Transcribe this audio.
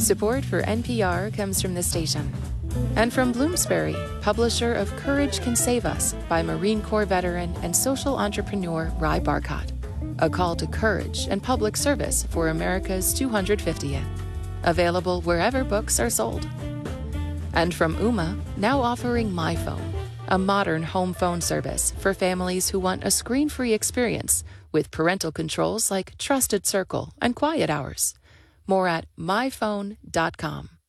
Support for NPR comes from the station and from Bloomsbury, publisher of Courage Can Save Us by Marine Corps veteran and social entrepreneur Ry Barcott. A call to courage and public service for America's 250th. Available wherever books are sold. And from Ooma, now offering MyPhone, a modern home phone service for families who want a screen-free experience with parental controls like Trusted Circle and Quiet Hours. More at myphone.com.